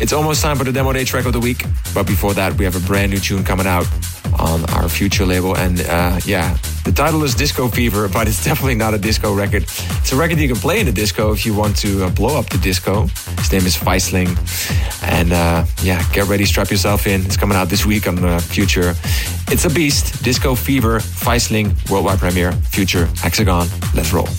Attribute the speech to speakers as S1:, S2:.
S1: It's almost time for the Demo Day track of the week. But before that, we have a brand new tune coming out on our Future label. And the title is Disco Fever, but it's definitely not a disco record. It's a record you can play in the disco if you want to blow up the disco. His name is Feisling. And get ready, strap yourself in. It's coming out this week on Future. It's a beast. Disco Fever, Feisling, worldwide premiere, Future, Hexagon. Let's roll.